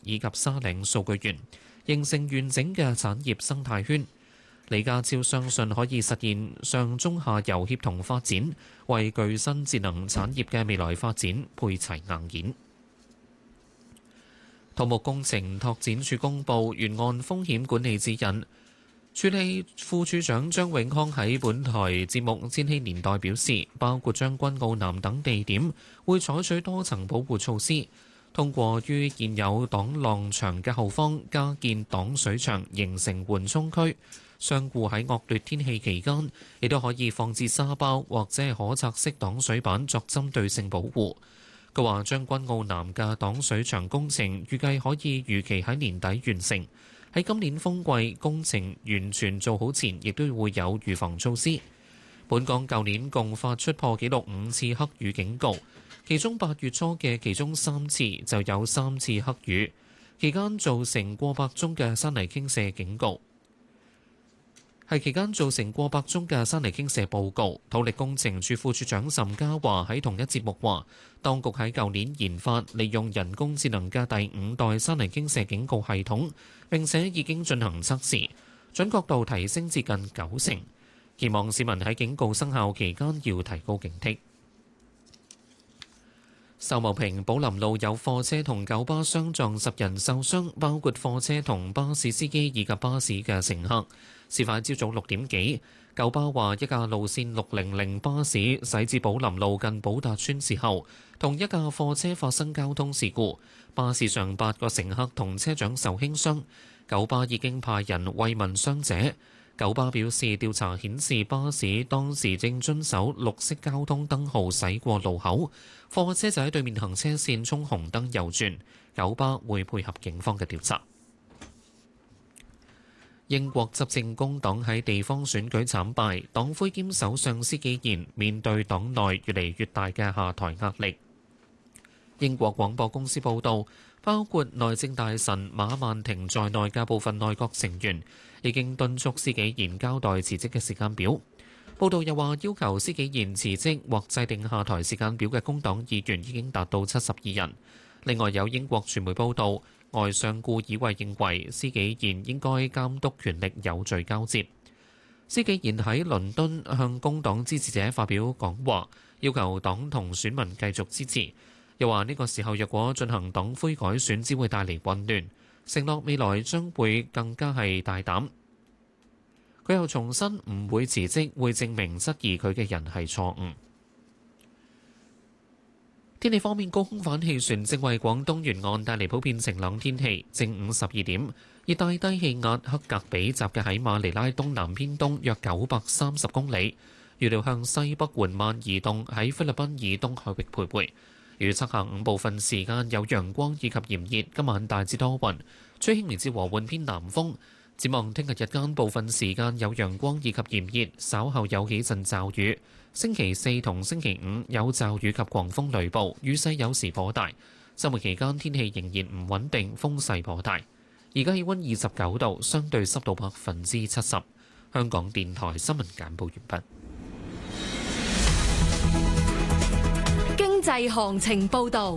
以及沙嶺數據園，形成完整嘅產業生態圈。李家超相信可以實現上中下游協同發展，為具新智能產業嘅未來發展配齊硬件。土木工程拓展署公布沿岸風險管理指引，署理副署長張永康喺本台節目《千禧年代》表示，包括將軍澳南等地點會採取多層保護措施，通過於現有擋浪牆嘅後方加建擋水牆，形成緩衝區。商戶喺惡劣天氣期間，亦都可以放置沙包或者係可拆式擋水板作針對性保護。佢話將軍澳南嘅擋水牆工程預計可以預期喺年底完成。喺今年風季工程完全做好前，亦都會有預防措施。本港舊年共發出破紀錄5次黑雨警告，其中8月初嘅其中3次就有3次黑雨，期間造成過百宗嘅山泥傾瀉警告。期間造成過百宗嘅山泥傾瀉報告。土力工程處副處長岑家華喺同一節目話，當局喺舊年研發利用人工智能嘅第5代山泥傾瀉警告系統，並且已經進行測試，準確度提升至近90%。期望市民喺警告生效期間要提高警惕。秀茂坪寶林路有貨車同九巴相撞，10人受傷，包括貨車同巴士司機以及巴士嘅乘客。事發朝早6點幾，九巴話一架路線600巴士駛至寶林路近寶達邨時候，同一架貨車發生交通事故，巴士上8個乘客同車長受輕傷。九巴已經派人慰問傷者。九巴表示，調查顯示巴士當時正遵守綠色交通燈號駛過路口，貨車就喺對面行車線衝紅燈右轉。九巴會配合警方嘅調查。英國執政工黨喺地方選舉慘敗，黨魁兼首相施紀賢面對黨內越嚟越大嘅下台壓力。英國廣播公司報導，包括內政大臣馬曼婷在內嘅部分內閣成員已經敦促施紀賢交代辭職嘅時間表。報導又話，要求施紀賢辭職或制定下台時間表嘅工黨議員已經達到72人。另外有英國傳媒報導，外相顧以慧認為施紀賢應該監督權力有序交接。施紀賢喺倫敦向工黨支持者發表講話，要求黨同選民繼續支持。又話呢個時候若果進行黨魁改選，只會帶嚟混亂，承諾未來將會更加係大膽。佢又重申唔會辭職，會證明質疑佢嘅人係錯誤。天氣方面，高空反氣旋正為廣東沿岸帶嚟普遍晴朗天氣。正午12點，熱帶低氣壓克格比集結喺馬尼拉東南偏東約930公里，預料向西北緩慢移動，喺菲律賓以東海域徘徊。預測下午部分時間有陽光以及炎熱，今晚大致多雲，吹輕微至和緩偏南風。展望聽日日間部分時間有陽光以及炎熱，稍後有幾陣驟雨。星期4同星期5有驟雨及狂風雷暴，雨勢有時頗大。週末期間天氣仍然唔穩定，風勢頗大。而家氣溫29度，相對濕度70%。香港電台新聞簡報完畢。 經濟行情報導。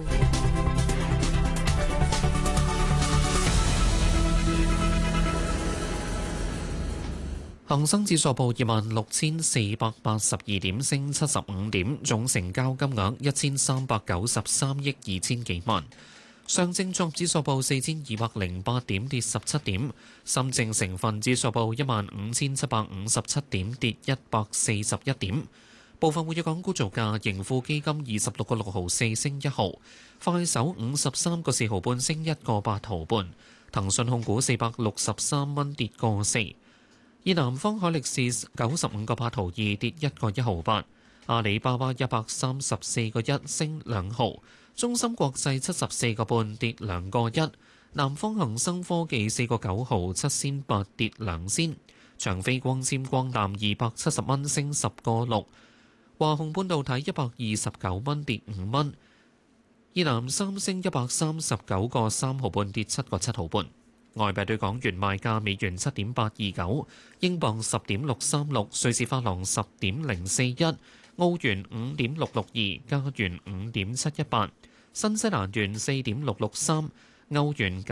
恒生指數報26,482點，升75點，總成交金額1393億2千幾萬。上證綜合指數報4208點，跌17點。深證成分指數報15,757點，跌141點。部分活躍港股造價：盈富基金26個6毫4升1毫，快手53個4毫半升1個8毫半，騰訊控股463蚊跌個4。以南方海力士95個8毫2跌1個1毫8，阿里巴巴134個1升2毫，中芯國際74個半跌2個1，南方恒生科技4個9毫7仙8跌2仙，長飛光纖光纜270蚊升10個6，華虹半導體129蚊跌5蚊，以南三星139個3毫半跌7個7毫半。外幣對港元賣價：美元7.829，英鎊10.636，瑞士法郎10.041，澳元5.662，加元5.718，新西蘭元4.663，歐元